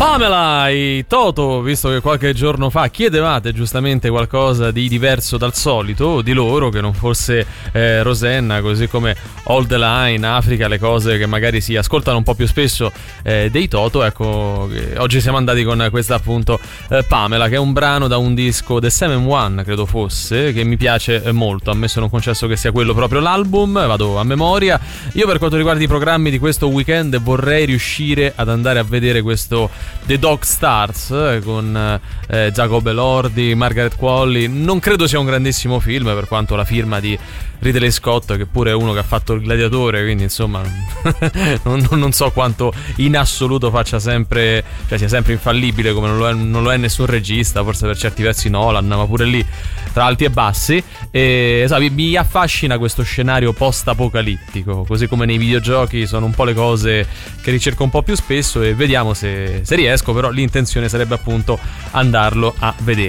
Pamela, i Toto, visto che qualche giorno fa chiedevate giustamente qualcosa di diverso dal solito di loro, che non fosse Rosanna, così come All the Line, Africa, le cose che magari si ascoltano un po' più spesso dei Toto, ecco, oggi siamo andati con questa appunto Pamela, che è un brano da un disco The 7-1, credo fosse, che mi piace molto. A me sono concesso che sia quello proprio l'album, vado a memoria. Io per quanto riguarda i programmi di questo weekend vorrei riuscire ad andare a vedere questo The Dog Stars con Jacob Elordi, Margaret Qualley. Non credo sia un grandissimo film, per quanto la firma di Ridley Scott, che pure è uno che ha fatto Il Gladiatore, quindi insomma non so quanto in assoluto faccia sempre, cioè sia sempre infallibile come non lo è nessun regista, forse per certi versi Nolan, ma pure lì tra alti e bassi. E mi affascina questo scenario post-apocalittico, così come nei videogiochi sono un po' le cose che ricerco un po' più spesso, e vediamo se riesco, però l'intenzione sarebbe appunto andarlo a vedere.